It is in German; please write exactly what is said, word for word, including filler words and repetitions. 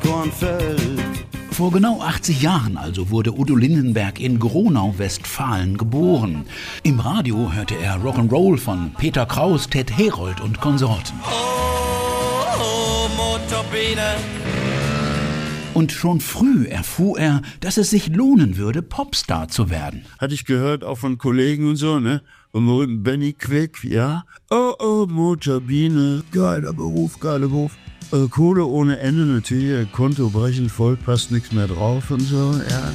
Kornfeld. Vor genau achtzig Jahren also wurde Udo Lindenberg in Gronau, Westfalen geboren. Im Radio hörte er Rock'n'Roll von Peter Kraus, Ted Herold und Konsorten. Oh, oh, Motorbiene. Und schon früh erfuhr er, dass es sich lohnen würde, Popstar zu werden. Hatte ich gehört, auch von Kollegen und so, ne? Und Benny Quick, ja? Oh, oh, Motorbiene. Geiler Beruf, geiler Beruf. Äh, Kohle ohne Ende natürlich, Konto brechen, voll, passt nichts mehr drauf und so, ja.